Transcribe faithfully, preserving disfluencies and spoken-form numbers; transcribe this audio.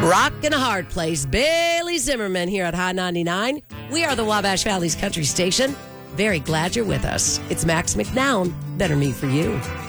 Rock in a hard place. Bailey Zimmerman here at High ninety-nine. We are the Wabash Valley's country station. Very glad you're with us. It's Max McNown. Better Me for You.